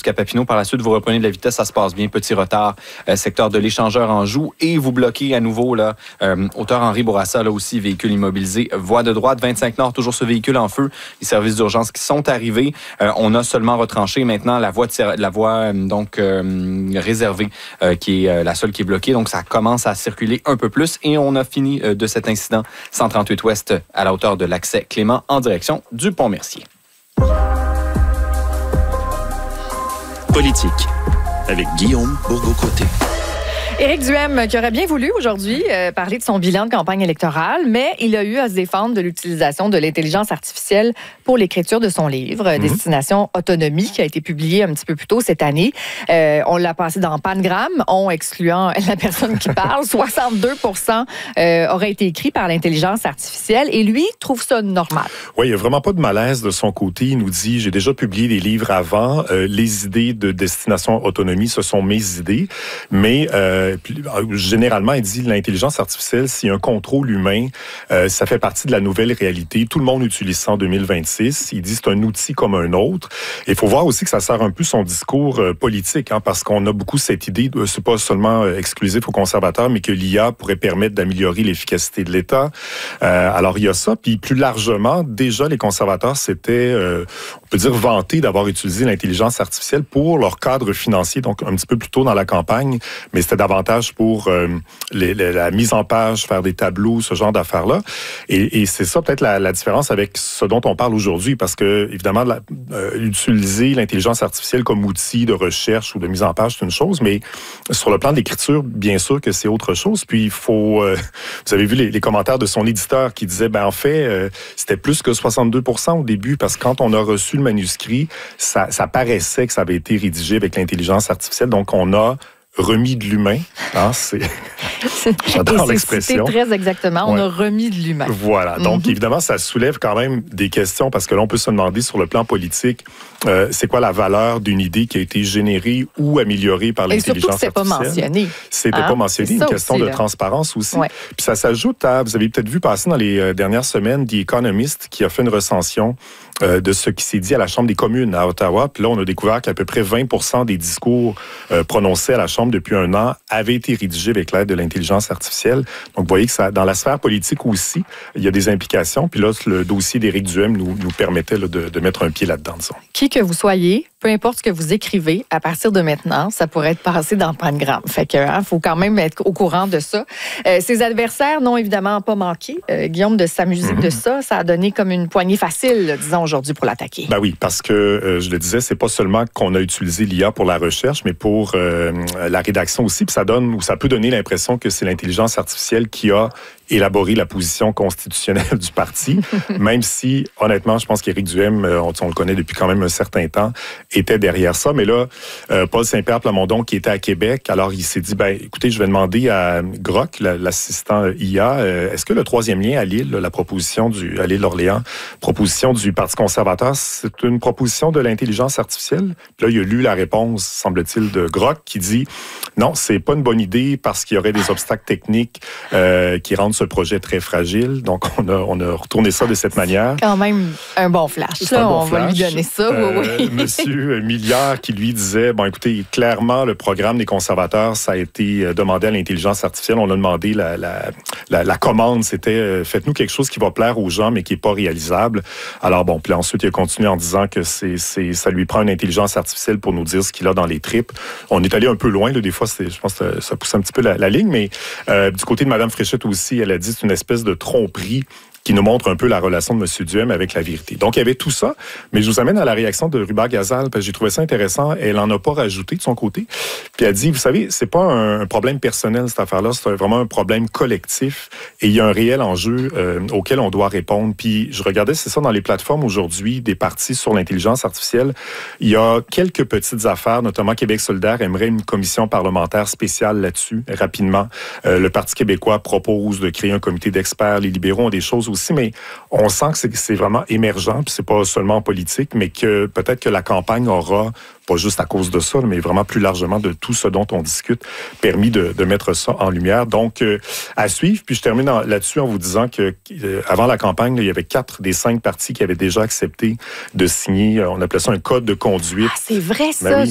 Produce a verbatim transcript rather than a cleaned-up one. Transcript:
jusqu'à Papineau. Par la suite, vous reprenez de la vitesse, ça se passe bien. Petit retard, euh, secteur de l'échangeur Anjou. Et vous bloquez à nouveau, là, euh, hauteur Henri Bourassa, là aussi, véhicule immobilisé. Voie de droite, vingt-cinq Nord, toujours ce véhicule en feu. Les services d'urgence qui sont arrivés. Euh, on a seulement retranché maintenant la voie, de, la voie euh, donc euh, réservée, euh, qui est euh, la seule qui est bloquée. Donc, ça commence à circuler un peu plus. Et on a fini euh, de cet incident cent trente-huit Ouest à la hauteur de l'accès Clément en direction du Pont-Mercier. Politique, avec Guillaume Bourgault-Côté. Éric Duhem, qui aurait bien voulu aujourd'hui euh, parler de son bilan de campagne électorale, mais il a eu à se défendre de l'utilisation de l'intelligence artificielle pour l'écriture de son livre, mm-hmm. Destination Autonomie, qui a été publié un petit peu plus tôt cette année. Euh, on l'a passé dans Pangramme, on excluant la personne qui parle. soixante-deux pour cent euh, aurait été écrit par l'intelligence artificielle et lui trouve ça normal. Oui, il n'y a vraiment pas de malaise de son côté. Il nous dit, j'ai déjà publié des livres avant. Euh, les idées de Destination Autonomie, ce sont mes idées, mais... Euh, Puis, généralement, il dit l'intelligence artificielle, c'est un contrôle humain. Euh, ça fait partie de la nouvelle réalité. Tout le monde utilise ça en deux mille vingt-six. Il dit c'est un outil comme un autre. Et il faut voir aussi que ça sert un peu son discours euh, politique, hein, parce qu'on a beaucoup cette idée, euh, c'est pas seulement euh, exclusif aux conservateurs, mais que l'I A pourrait permettre d'améliorer l'efficacité de l'État. Euh, alors, il y a ça. Puis plus largement, déjà, les conservateurs s'étaient, euh, on peut dire, vantés d'avoir utilisé l'intelligence artificielle pour leur cadre financier, donc un petit peu plus tôt dans la campagne, mais c'était davantage pour euh, les, les, la mise en page, faire des tableaux, ce genre d'affaires-là. Et, et c'est ça peut-être la, la différence avec ce dont on parle aujourd'hui, parce que, évidemment, la, euh, utiliser l'intelligence artificielle comme outil de recherche ou de mise en page, c'est une chose, mais sur le plan de l'écriture, bien sûr que c'est autre chose. Puis, il faut... Euh, vous avez vu les, les commentaires de son éditeur qui disait, ben en fait, euh, c'était plus que soixante-deux pour cent au début, parce que quand on a reçu le manuscrit, ça, ça paraissait que ça avait été rédigé avec l'intelligence artificielle. Donc, on a remis de l'humain. Hein, c'est... J'adore et l'expression. C'est très exactement. On ouais. a remis de l'humain. Voilà. Donc, mm-hmm. évidemment, ça soulève quand même des questions parce que là, on peut se demander sur le plan politique, euh, c'est quoi la valeur d'une idée qui a été générée ou améliorée par l'intelligence artificielle? Et surtout que c'est pas mentionné. C'était hein? pas mentionné. Une question aussi, de là. transparence aussi. Ouais. Puis ça s'ajoute à, vous avez peut-être vu passer dans les dernières semaines, The Economist qui a fait une recension euh, de ce qui s'est dit à la Chambre des communes à Ottawa. Puis là, on a découvert qu'à peu près vingt pour cent des discours euh, prononcés à la Chambre depuis un an avaient été rédigés avec l'aide de l'intelligence artificielle. Donc, vous voyez que ça, dans la sphère politique aussi, il y a des implications. Puis là, le dossier d'Éric Duhem nous, nous permettait là, de, de mettre un pied là-dedans, disons. Qui que vous soyez, peu importe ce que vous écrivez, à partir de maintenant, ça pourrait être passé dans Pangramme. Fait que, hein, faut quand même être au courant de ça. Euh, ses adversaires n'ont évidemment pas manqué, euh, Guillaume, de s'amuser mm-hmm. de ça. Ça a donné comme une poignée facile, disons, aujourd'hui, pour l'attaquer. Ben oui, parce que, euh, je le disais, c'est pas seulement qu'on a utilisé l'I A pour la recherche, mais pour euh, la rédaction aussi. Puis ça donne, ou ça peut donner l'impression que c'est l'intelligence artificielle qui a élaboré la position constitutionnelle du parti, même si, honnêtement, je pense qu'Éric Duhem, on, on le connaît depuis quand même un certain temps, était derrière ça. Mais là, euh, Paul Saint-Pierre Plamondon, qui était à Québec, alors il s'est dit, ben, écoutez, je vais demander à Grok, l'assistant I A, euh, est-ce que le troisième lien à Lille, la proposition du, à l'île-Orléans, proposition du Parti conservateur, c'est une proposition de l'intelligence artificielle? Puis là, il a lu la réponse, semble-t-il, de Grok, qui dit, non, c'est pas une bonne idée parce qu'il y aurait des obstacles techniques euh, qui rendent ce projet très fragile. Donc, on a, on a retourné ça de cette manière. Quand même un bon flash. C'est un bon on flash. va lui donner ça. Euh, oui, oui. Monsieur Milliard qui lui disait, bon, écoutez, clairement, le programme des conservateurs, ça a été demandé à l'intelligence artificielle. On a demandé la, la, la, la commande, c'était euh, faites-nous quelque chose qui va plaire aux gens, mais qui n'est pas réalisable. Alors, bon, puis ensuite, il a continué en disant que c'est, c'est, ça lui prend une intelligence artificielle pour nous dire ce qu'il a dans les tripes. On est allé un peu loin, là, des fois, c'est, je pense que ça pousse un petit peu la, la ligne, mais euh, du côté de Mme Fréchette aussi, elle a dit c'est une espèce de tromperie qui nous montre un peu la relation de M. Duhem avec la vérité. Donc, il y avait tout ça, mais je vous amène à la réaction de Ruba Gazal, parce que j'ai trouvé ça intéressant. Elle n'en a pas rajouté de son côté. Puis elle dit, vous savez, c'est pas un, un problème personnel, cette affaire-là, c'est vraiment un problème collectif, et il y a un réel enjeu euh, auquel on doit répondre. Puis je regardais, c'est ça, dans les plateformes aujourd'hui, des partis sur l'intelligence artificielle, il y a quelques petites affaires, notamment Québec solidaire aimerait une commission parlementaire spéciale là-dessus, rapidement. Euh, le Parti québécois propose de créer un comité d'experts, les libéraux ont des choses aussi, mais on sent que c'est, c'est vraiment émergent, puis c'est pas seulement en politique, mais que peut-être que la campagne aura, pas juste à cause de ça, mais vraiment plus largement de tout ce dont on discute, permis de, de mettre ça en lumière. Donc, euh, à suivre. Puis je termine en, là-dessus en vous disant que euh, avant la campagne, là, il y avait quatre des cinq partis qui avaient déjà accepté de signer, euh, on appelait ça un code de conduite. Ah, c'est vrai ça. Ben oui.